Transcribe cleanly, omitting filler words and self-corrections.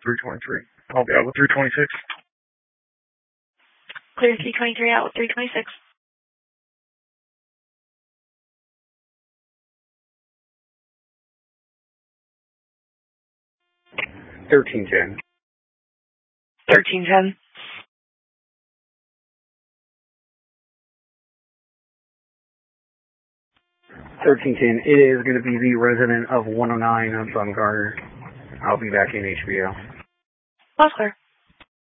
323. I'll be out with 326. Clear 323 out with 326. $13.10. 1310. $13.10. It is going to be the resident of 109 on Bumgarner. I'll be back in HBO. That's clear.